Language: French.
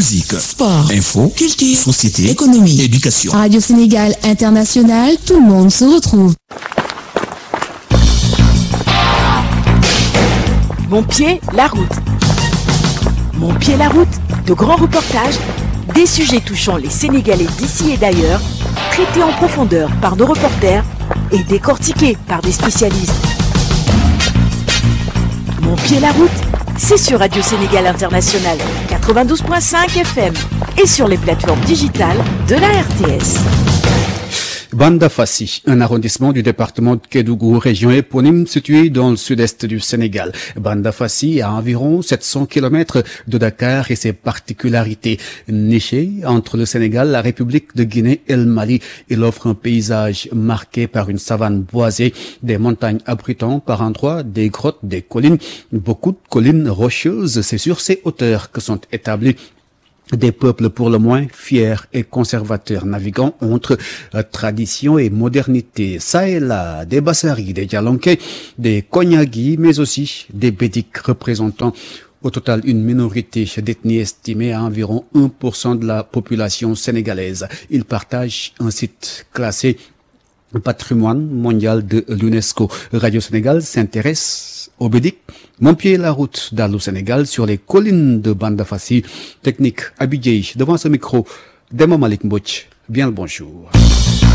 musique, sport, info, culture, société, économie, éducation. Radio Sénégal International, tout le monde se retrouve. Mon pied, la route. Mon pied, la route, de grands reportages, des sujets touchant les Sénégalais d'ici et d'ailleurs, traités en profondeur par nos reporters et décortiqués par des spécialistes. Mon pied, la route, c'est sur Radio Sénégal International 92.5 FM et sur les plateformes digitales de la RTS. Bandafassi, un arrondissement du département de Kédougou, région éponyme située dans le sud-est du Sénégal. Bandafassi est à environ 700 km de Dakar et ses particularités. Niché entre le Sénégal, la République de Guinée et le Mali, il offre un paysage marqué par une savane boisée, des montagnes abritant par endroits des grottes, des collines, beaucoup de collines rocheuses. C'est sur ces hauteurs que sont établis des peuples pour le moins fiers et conservateurs, naviguant entre tradition et modernité. Ça et là, des Bassari, des Djalanké, des Konyagi, mais aussi des Bédiques représentant au total une minorité d'ethnie estimée à environ 1% de la population sénégalaise. Ils partagent un site classé patrimoine mondial de l'UNESCO. Radio Sénégal s'intéresse au Bédic. Mon pied la route d'Allô Sénégal sur les collines de Bandafassi. Technique Abidjay devant ce micro. Demo Malik Mbouch. Bien le bonjour.